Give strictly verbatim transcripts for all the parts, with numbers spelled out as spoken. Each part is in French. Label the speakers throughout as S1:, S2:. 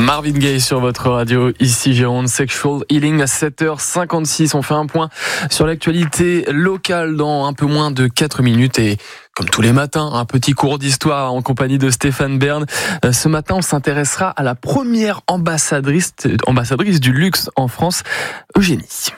S1: Marvin Gaye sur votre radio, ici Gironde, Sexual Healing à sept heures cinquante-six. On fait un point sur l'actualité locale dans un peu moins de quatre minutes et comme tous les matins, un petit cours d'histoire en compagnie de Stéphane Bern. Ce matin, on s'intéressera à la première ambassadrice, ambassadrice du luxe en France, Eugénie.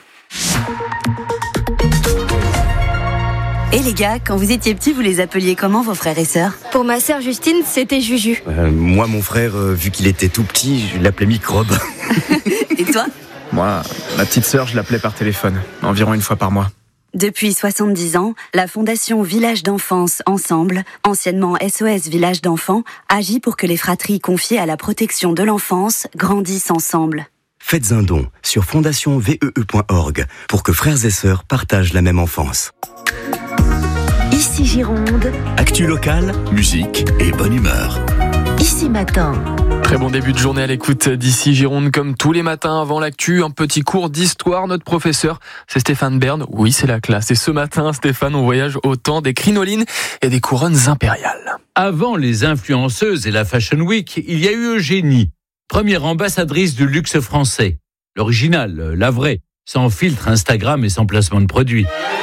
S2: Et les gars, quand vous étiez petits, vous les appeliez comment vos frères et sœurs ?
S3: Pour ma sœur Justine, c'était Juju.
S4: Euh, moi, mon frère, euh, vu qu'il était tout petit, je l'appelais Microbe.
S2: Et toi ?
S5: Moi, ma petite sœur, je l'appelais par téléphone, environ une fois par mois.
S2: Depuis soixante-dix ans, la Fondation Village d'Enfance Ensemble, anciennement S O S Village d'Enfants, agit pour que les fratries confiées à la protection de l'enfance grandissent ensemble.
S4: Faites un don sur fondation v e e point org pour que frères et sœurs partagent la même enfance.
S6: Ici Gironde,
S7: actu locale, musique et bonne humeur.
S6: Ici Matin.
S1: Très bon début de journée à l'écoute d'ici Gironde, comme tous les matins avant l'actu, un petit cours d'histoire. Notre professeur, c'est Stéphane Bern. Oui, c'est la classe. Et ce matin, Stéphane, on voyage au temps des crinolines et des couronnes impériales.
S8: Avant les influenceuses et la Fashion Week, il y a eu Eugénie, première ambassadrice du luxe français. L'original, la vraie, sans filtre Instagram et sans placement de produits.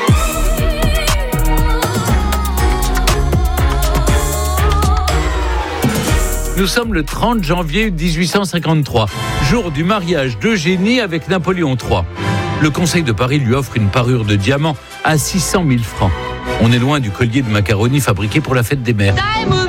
S8: Nous sommes le trente janvier dix-huit cent cinquante-trois, jour du mariage d'Eugénie avec Napoléon trois. Le Conseil de Paris lui offre une parure de diamant à six cent mille francs. On est loin du collier de macaroni fabriqué pour la fête des mères.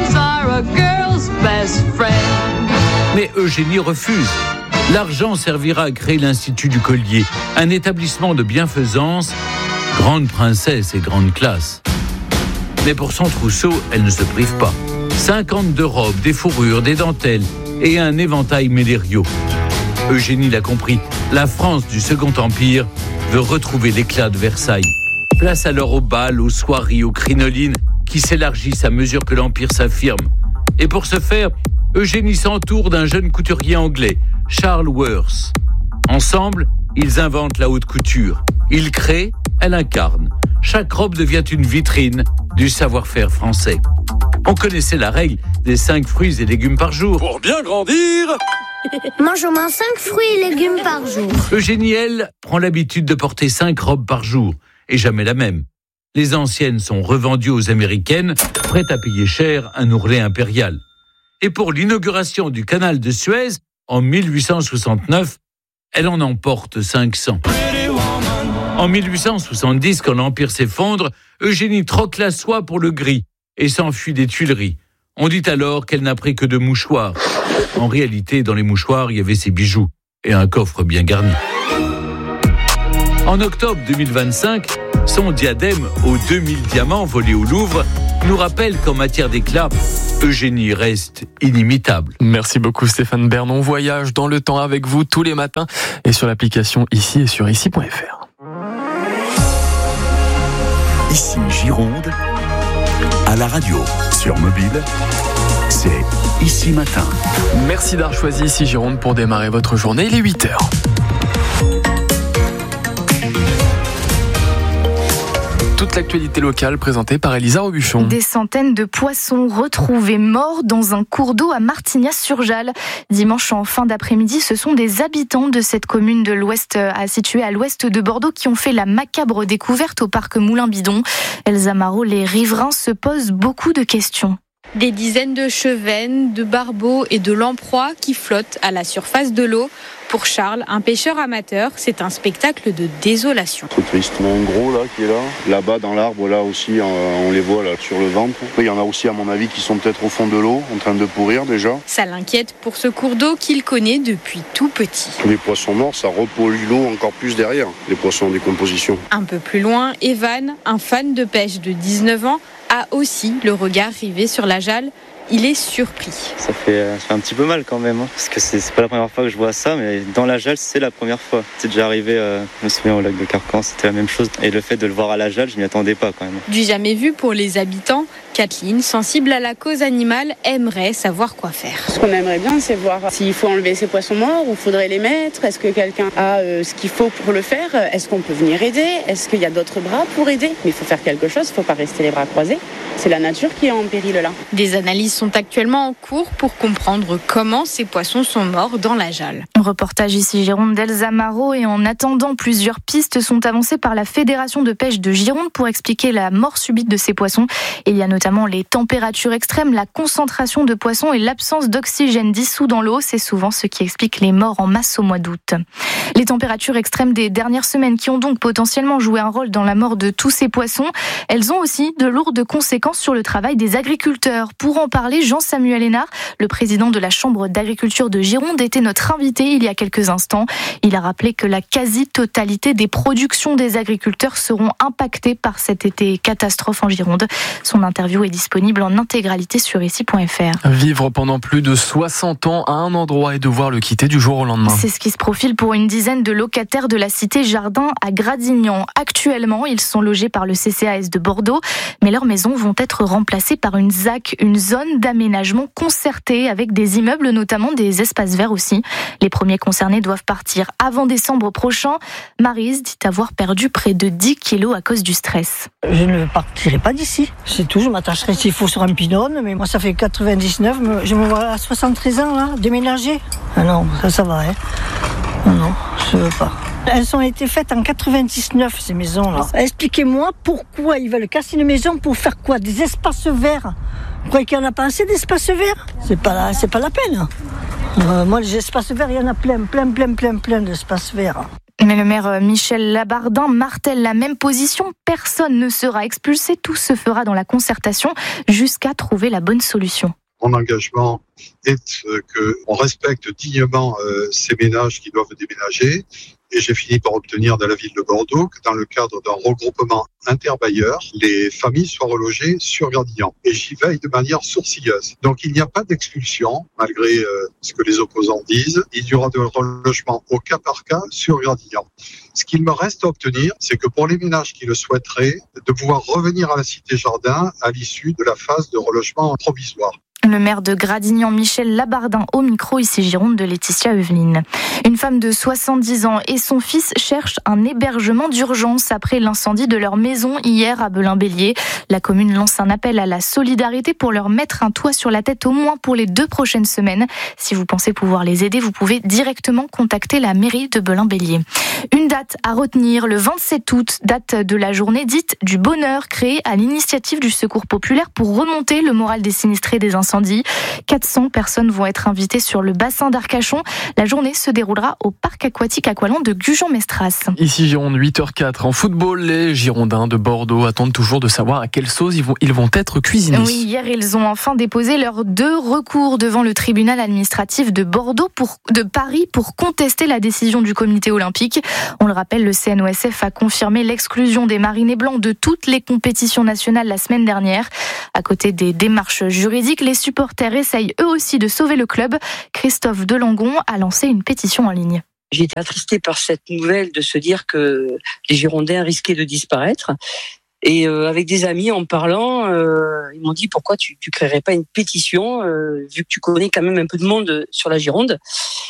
S8: Mais Eugénie refuse. L'argent servira à créer l'Institut du Collier, un établissement de bienfaisance, grande princesse et grande classe. Mais pour son trousseau, elle ne se prive pas. cinquante-deux robes, des fourrures, des dentelles et un éventail Mélério. Eugénie l'a compris, la France du Second Empire veut retrouver l'éclat de Versailles. Place alors aux bals, aux soieries, aux crinolines qui s'élargissent à mesure que l'Empire s'affirme. Et pour ce faire, Eugénie s'entoure d'un jeune couturier anglais, Charles Worth. Ensemble, ils inventent la haute couture. Ils créent, elle incarne. Chaque robe devient une vitrine du savoir-faire français. On connaissait la règle des cinq fruits et légumes par jour.
S9: Pour bien grandir,
S3: mange au moins cinq fruits et légumes par jour.
S8: Eugénie, elle, prend l'habitude de porter cinq robes par jour, et jamais la même. Les anciennes sont revendues aux Américaines, prêtes à payer cher un ourlet impérial. Et pour l'inauguration du canal de Suez, en mille huit cent soixante-neuf, elle en emporte cinq cents. En mille huit cent soixante-dix, quand l'Empire s'effondre, Eugénie troque la soie pour le gris et s'enfuit des Tuileries. On dit alors qu'elle n'a pris que deux mouchoirs. En réalité, dans les mouchoirs, il y avait ses bijoux et un coffre bien garni. En octobre deux mille vingt-cinq, son diadème aux deux mille diamants volés au Louvre nous rappelle qu'en matière d'éclat, Eugénie reste inimitable.
S1: Merci beaucoup Stéphane Bern. On voyage dans le temps avec vous tous les matins et sur l'application Ici et sur ici point f r.
S7: Ici Gironde, à la radio, sur mobile, c'est Ici Matin.
S1: Merci d'avoir choisi Ici Gironde pour démarrer votre journée. Il est huit heures. Toute l'actualité locale présentée par Elisa Robuchon.
S10: Des centaines de poissons retrouvés morts dans un cours d'eau à Martignas-sur-Jalles. Dimanche en fin d'après-midi, ce sont des habitants de cette commune de l'Ouest, située à l'ouest de Bordeaux, qui ont fait la macabre découverte au parc Moulin-Bidon. Elsa Marot, les riverains se posent beaucoup de questions.
S11: Des dizaines de chevennes, de barbeaux et de lamproies qui flottent à la surface de l'eau. Pour Charles, un pêcheur amateur, c'est un spectacle de désolation.
S12: C'est tristement gros là qui est là. Là-bas dans l'arbre là aussi on les voit là sur le ventre. Il y en a aussi à mon avis qui sont peut-être au fond de l'eau en train de pourrir déjà.
S11: Ça l'inquiète pour ce cours d'eau qu'il connaît depuis tout petit.
S12: Les poissons morts ça repollue l'eau encore plus derrière, les poissons en décomposition.
S11: Un peu plus loin, Evan, un fan de pêche de dix-neuf ans, a aussi le regard rivé sur la Jalles. Il est surpris.
S13: Ça fait, ça fait un petit peu mal quand même, hein, parce que c'est, c'est pas la première fois que je vois ça, mais dans la Jalles, c'est la première fois. C'est déjà arrivé, euh, je me souviens au lac de Carcan, c'était la même chose. Et le fait de le voir à la Jalles, je m'y attendais pas quand même.
S11: Du jamais vu pour les habitants, Kathleen, sensible à la cause animale, aimerait savoir quoi faire.
S14: Ce qu'on aimerait bien, c'est voir s'il faut enlever ces poissons morts ou faudrait les mettre. Est-ce que quelqu'un a euh, ce qu'il faut pour le faire? Est-ce qu'on peut venir aider? Est-ce qu'il y a d'autres bras pour aider? Mais il faut faire quelque chose, il ne faut pas rester les bras croisés. C'est la nature qui est en péril là.
S11: Des analyses sont actuellement en cours pour comprendre comment ces poissons sont morts dans la Jalle.
S10: Reportage ici Gironde d'Elsa Marot, et en attendant, plusieurs pistes sont avancées par la Fédération de pêche de Gironde pour expliquer la mort subite de ces poissons. Il y a notamment les températures extrêmes, la concentration de poissons et l'absence d'oxygène dissous dans l'eau. C'est souvent ce qui explique les morts en masse au mois d'août. Les températures extrêmes des dernières semaines qui ont donc potentiellement joué un rôle dans la mort de tous ces poissons, elles ont aussi de lourdes conséquences sur le travail des agriculteurs. Pour en parler, Jean-Samuel Hénard, le président de la Chambre d'agriculture de Gironde, était notre invité il y a quelques instants. Il a rappelé que la quasi-totalité des productions des agriculteurs seront impactées par cet été catastrophe en Gironde. Son interview est disponible en intégralité sur ici point f r.
S1: Vivre pendant plus de soixante ans à un endroit et devoir le quitter du jour au lendemain.
S10: C'est ce qui se profile pour une dizaine de locataires de la cité Jardin à Gradignan. Actuellement, ils sont logés par le C C A S de Bordeaux, mais leurs maisons vont être remplacées par une Z A C, une zone d'aménagement concertée avec des immeubles, notamment des espaces verts aussi. Les premiers concernés doivent partir avant décembre prochain. Maryse dit avoir perdu près de dix kilos à cause du stress.
S9: Je ne partirai pas d'ici, c'est tout. Je m'attacherai s'il faut sur un pylône, mais moi ça fait quatre-vingt-dix-neuf, je me vois à soixante-treize ans là, déménager. Ah non, ça ça va, hein. Non, non, je veux pas. Elles ont été faites en quatre-vingt-dix-neuf, ces maisons-là. Expliquez-moi pourquoi ils veulent casser une maison pour faire quoi? Des espaces verts? Vous croyez qu'il n'y en a pas assez d'espaces verts? C'est pas la, c'est pas la peine. Euh, moi, les espaces verts, il y en a plein, plein, plein, plein, plein d'espaces verts.
S10: Mais le maire Michel Labardin martèle la même position. Personne ne sera expulsé. Tout se fera dans la concertation jusqu'à trouver la bonne solution.
S15: Mon engagement est qu'on respecte dignement euh, ces ménages qui doivent déménager. Et j'ai fini par obtenir de la ville de Bordeaux que dans le cadre d'un regroupement interbailleurs, les familles soient relogées sur Gradignan. Et j'y veille de manière sourcilleuse. Donc il n'y a pas d'expulsion, malgré euh, ce que les opposants disent. Il y aura de relogement au cas par cas sur Gradignan. Ce qu'il me reste à obtenir, c'est que pour les ménages qui le souhaiteraient, de pouvoir revenir à la Cité Jardin à l'issue de la phase de relogement provisoire.
S10: Le maire de Gradignan, Michel Labardin, au micro, ici Gironde de Laetitia Eveline. Une femme de soixante-dix ans et son fils cherchent un hébergement d'urgence après l'incendie de leur maison hier à Belin-Bélier. La commune lance un appel à la solidarité pour leur mettre un toit sur la tête au moins pour les deux prochaines semaines. Si vous pensez pouvoir les aider, vous pouvez directement contacter la mairie de Belin-Bélier. Une date à retenir, le vingt-sept août, date de la journée dite du bonheur, créée à l'initiative du Secours populaire pour remonter le moral des sinistrés des incendies. quatre cents personnes vont être invitées sur le bassin d'Arcachon. La journée se déroulera au parc aquatique Aqualand de Gujan-Mestras.
S1: Ici Gironde, huit heures zéro quatre. En football, les Girondins de Bordeaux attendent toujours de savoir à quelle sauce ils vont, ils vont être cuisinés.
S10: Oui, hier, ils ont enfin déposé leurs deux recours devant le tribunal administratif de Bordeaux pour, de Paris pour contester la décision du comité olympique. On le rappelle, le C N O S F a confirmé l'exclusion des Marinés Blancs de toutes les compétitions nationales la semaine dernière. À côté des démarches juridiques, les supporters essayent eux aussi de sauver le club. Christophe Delangon a lancé une pétition en ligne.
S16: J'ai été attristée par cette nouvelle de se dire que les Girondins risquaient de disparaître. Et euh, avec des amis, en parlant, euh, ils m'ont dit pourquoi tu tu créerais pas une pétition, euh, vu que tu connais quand même un peu de monde sur la Gironde.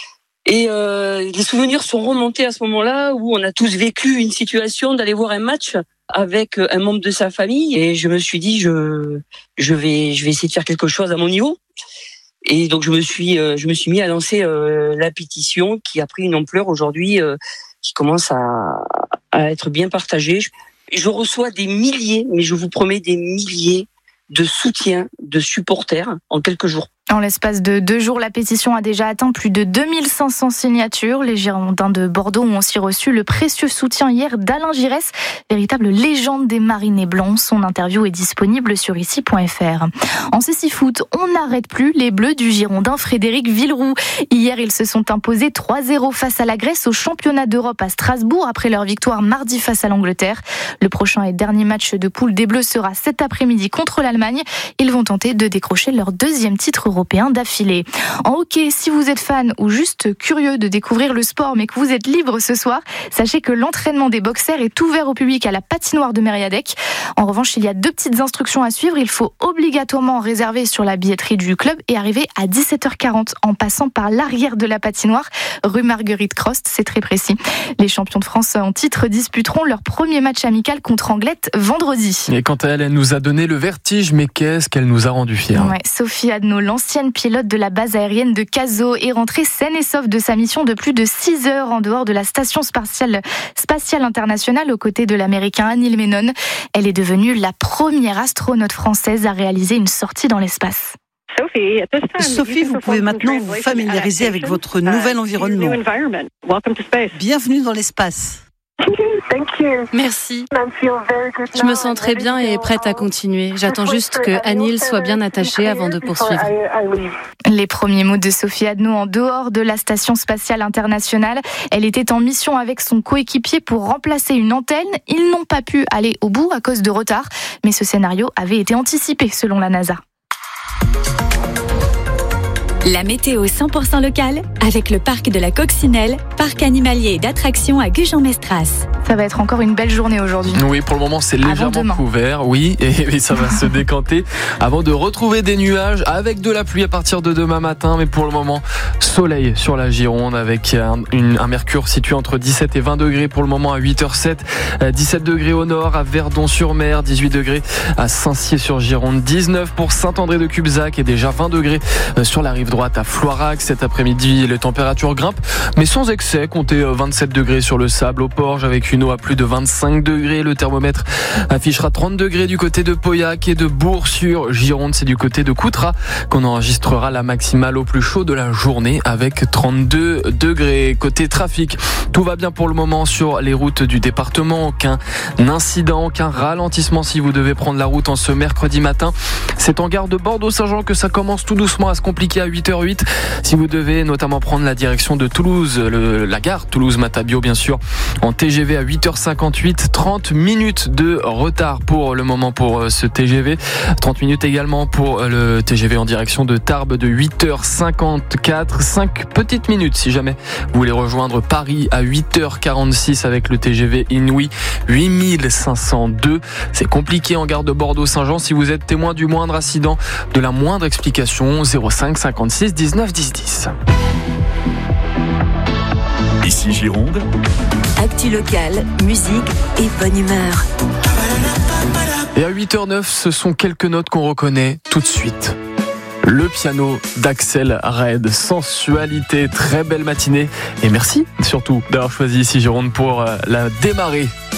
S16: Et euh, les souvenirs sont remontés à ce moment-là où on a tous vécu une situation d'aller voir un match avec un membre de sa famille. Et je me suis dit, je je vais je vais essayer de faire quelque chose à mon niveau. Et donc je me suis euh, je me suis mis à lancer euh, la pétition qui a pris une ampleur aujourd'hui, euh, qui commence à à être bien partagée. Je, je reçois des milliers, mais je vous promets des milliers de soutiens, de supporters en quelques jours.
S10: En l'espace de deux jours, la pétition a déjà atteint plus de deux mille cinq cents signatures. Les Girondins de Bordeaux ont aussi reçu le précieux soutien hier d'Alain Giresse, véritable légende des Marinés Blancs. Son interview est disponible sur ici point f r. En cécifoot, on n'arrête plus les Bleus du Girondin Frédéric Villeroux. Hier, ils se sont imposés trois zéro face à la Grèce au championnat d'Europe à Strasbourg après leur victoire mardi face à l'Angleterre. Le prochain et dernier match de poule des Bleus sera cet après-midi contre l'Allemagne. Ils vont tenter de décrocher leur deuxième titre européen. européen d'affilée. En hockey, si vous êtes fan ou juste curieux de découvrir le sport mais que vous êtes libre ce soir, sachez que l'entraînement des boxers est ouvert au public à la patinoire de Mériadec. En revanche, il y a deux petites instructions à suivre. Il faut obligatoirement réserver sur la billetterie du club et arriver à dix-sept heures quarante en passant par l'arrière de la patinoire, rue Marguerite Crost, c'est très précis. Les champions de France en titre disputeront leur premier match amical contre Anglette vendredi.
S1: Et quant à elle, elle nous a donné le vertige, mais qu'est-ce qu'elle nous a rendu fiers.
S10: Ouais, Sophie Adno, l'ancienne pilote de la base aérienne de Cazaux, est rentrée saine et sauve de sa mission de plus de six heures en dehors de la station spatiale, spatiale internationale aux côtés de l'américain Anil Menon. Elle est devenue la première astronaute française à réaliser une sortie dans l'espace.
S17: Sophie, vous pouvez maintenant vous familiariser avec votre nouvel environnement. Bienvenue dans l'espace.
S18: Merci. Je me sens très bien et prête à continuer. J'attends juste que Anil soit bien attaché avant de poursuivre.
S10: Les premiers mots de Sophie Adno en dehors de la Station spatiale internationale. Elle était en mission avec son coéquipier pour remplacer une antenne. Ils n'ont pas pu aller au bout à cause de retard, mais ce scénario avait été anticipé selon la NASA.
S2: La météo cent pour cent locale avec le parc de la Coccinelle, parc animalier et d'attractions à Gujan-Mestras.
S10: Ça va être encore une belle journée aujourd'hui.
S1: Oui, pour le moment, c'est légèrement couvert. Oui, et, et ça va se décanter avant de retrouver des nuages avec de la pluie à partir de demain matin. Mais pour le moment, soleil sur la Gironde avec un, une, un mercure situé entre dix-sept et vingt degrés pour le moment à huit heures sept. dix-sept degrés au nord à Verdon-sur-Mer, dix-huit degrés à Saint-Cier-sur-Gironde, dix-neuf pour Saint-André-de-Cubzac et déjà vingt degrés sur la rive droite à Floirac. Cet après-midi, les températures grimpent, mais sans excès. Comptez vingt-sept degrés sur le sable au Porge avec une eau à plus de vingt-cinq degrés. Le thermomètre affichera trente degrés du côté de Pauillac et de Bourg-sur-Gironde. C'est du côté de Coutras qu'on enregistrera la maximale au plus chaud de la journée avec trente-deux degrés. Côté trafic, tout va bien pour le moment sur les routes du département. Aucun incident, aucun ralentissement si vous devez prendre la route en ce mercredi matin. C'est en gare de Bordeaux-Saint-Jean que ça commence tout doucement à se compliquer à huit heures huit. Si vous devez notamment prendre la direction de Toulouse, le, la gare Toulouse-Matabio bien sûr, en T G V à huit heures cinquante-huit, trente minutes de retard pour le moment pour ce T G V. trente minutes également pour le T G V en direction de Tarbes de huit heures cinquante-quatre. cinq petites minutes si jamais vous voulez rejoindre Paris à huit heures quarante-six avec le T G V Inouï huit mille cinq cent deux. C'est compliqué en gare de Bordeaux-Saint-Jean. Si vous êtes témoin du moindre incident, de la moindre explication, zéro cinq cinquante-six dix-neuf dix dix.
S7: Ici Gironde.
S2: Actu locale, musique et bonne humeur.
S1: Et à huit heures neuf, ce sont quelques notes qu'on reconnaît tout de suite. Le piano d'Axel Red, sensualité, très belle matinée. Et merci surtout d'avoir choisi Ici Gironde pour la démarrer.